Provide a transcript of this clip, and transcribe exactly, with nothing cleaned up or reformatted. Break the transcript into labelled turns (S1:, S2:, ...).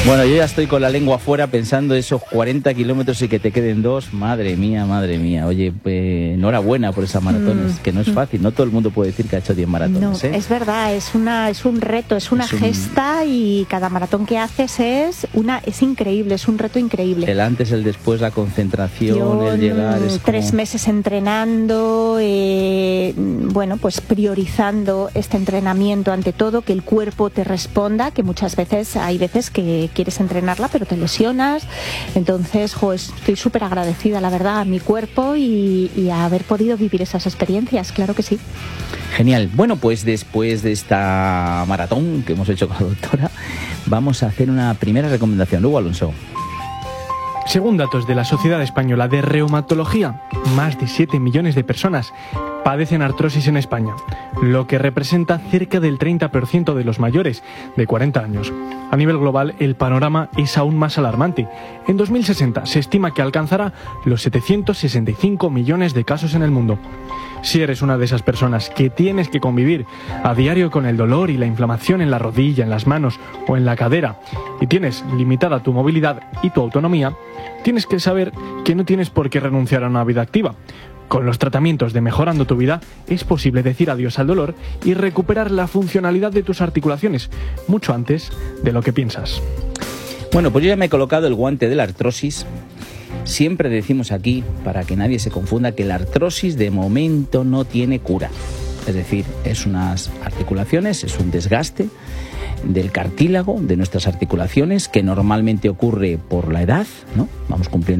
S1: Bueno, yo ya estoy con la lengua afuera pensando esos cuarenta kilómetros y que te queden dos. Madre mía, madre mía. Oye, pues, enhorabuena por esas maratones, mm. que no es fácil. No todo el mundo puede decir que ha hecho diez maratones.
S2: No,
S1: ¿eh?
S2: es verdad, es una es un reto, es una es un... gesta, y cada maratón que haces es una es increíble, es un reto increíble.
S1: El antes, el después, la concentración, Yo, el llegar... Es
S2: tres
S1: como...
S2: meses entrenando, eh, bueno, pues priorizando este entrenamiento ante todo, que el cuerpo te responda, que muchas veces hay veces que quieres entrenarla pero te lesionas. Entonces, jo, estoy súper agradecida, la verdad, a mi cuerpo y, y a haber podido vivir esas experiencias, claro que sí.
S1: Genial. Bueno, pues después de esta maratón que hemos hecho con la doctora, vamos a hacer una primera recomendación. Luego, Alonso.
S3: Según datos de la Sociedad Española de Reumatología, más de siete millones de personas padecen artrosis en España, lo que representa cerca del treinta por ciento de los mayores de cuarenta años. A nivel global, el panorama es aún más alarmante. En dos mil sesenta se estima que alcanzará los setecientos sesenta y cinco millones de casos en el mundo. Si eres una de esas personas que tienes que convivir a diario con el dolor y la inflamación en la rodilla, en las manos o en la cadera, y tienes limitada tu movilidad y tu autonomía, tienes que saber que no tienes por qué renunciar a una vida activa. Con los tratamientos de Mejorando tu Vida es posible decir adiós al dolor y recuperar la funcionalidad de tus articulaciones mucho antes de lo que piensas.
S1: Bueno, pues yo ya me he colocado el guante de la artrosis. Siempre decimos aquí, para que nadie se confunda, que la artrosis de momento no tiene cura. Es decir, es unas articulaciones, es un desgaste del cartílago de nuestras articulaciones que normalmente ocurre por la edad, ¿no? Vamos cumpliendo